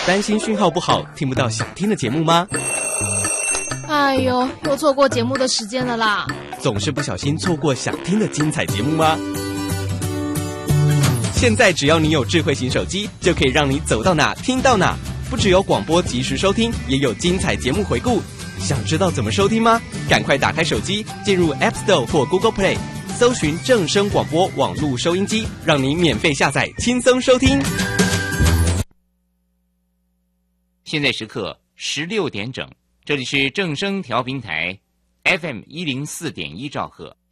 担心讯号不好，听不到想听的节目吗？ 哎呦，又错过节目的时间了啦！ 总是不小心错过想听的精彩节目吗？现在只要你有智慧型手机，就可以让你走到哪听到哪。不只有广播及时收听，也有精彩节目回顾。想知道怎么收听吗？赶快打开手机，进入 App Store 或 Google Play， 搜寻正声广播网络收音机，让你免费下载，轻松收听。 现在时刻16点整，这里是正声调频台 FM104.1兆赫。